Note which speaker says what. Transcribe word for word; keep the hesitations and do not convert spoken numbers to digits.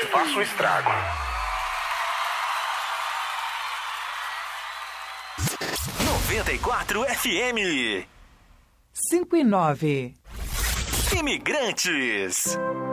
Speaker 1: faça um estrago.
Speaker 2: noventa e quatro F M.
Speaker 3: cinco e nove.
Speaker 2: Imigrantes.